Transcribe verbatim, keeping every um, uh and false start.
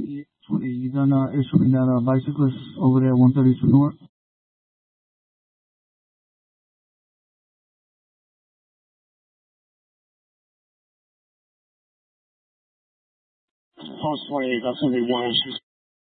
twenty-eight, twenty, you done uh, air shooting that uh, bicyclist over there, one thirty-two North? Post twenty-eight, that's gonna be one.